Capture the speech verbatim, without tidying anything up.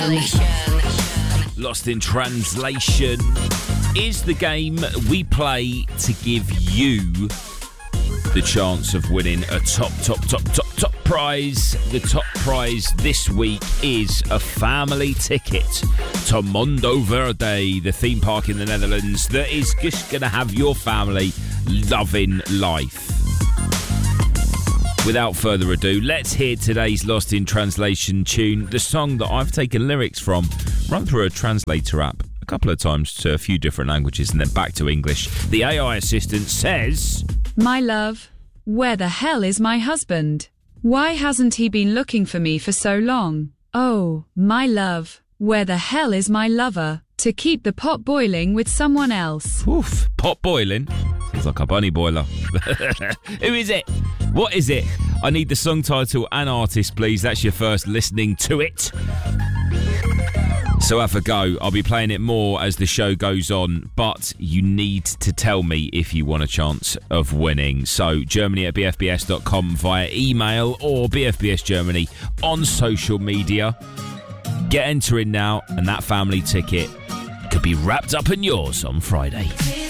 Lost in Translation is the game we play to give you the chance of winning a top, top, top, top, top prize. The top prize this week is a family ticket to Mondo Verde, the theme park in the Netherlands that is just going to have your family loving life. Without further ado, let's hear today's Lost in Translation tune, the song that I've taken lyrics from, run through a translator app a couple of times to a few different languages and then back to English. The A I assistant says... My love, where the hell is my husband? Why hasn't he been looking for me for so long? Oh, my love, where the hell is my lover to keep the pot boiling with someone else? Oof, pot boiling? Sounds like a bunny boiler. Who is it? What is it? I need the song title and artist, please. That's your first listening to it. So have a go. I'll be playing it more as the show goes on, but you need to tell me if you want a chance of winning. So Germany at b f b s dot com via email or B F B S Germany on social media. Get entering now and that family ticket could be wrapped up in yours on Friday.